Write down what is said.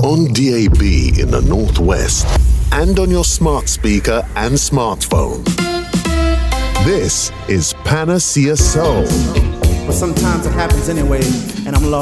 on DAB in the Northwest and on your smart speaker and smartphone. This is Panacea Soul. But sometimes it happens anyway, and I'm lost.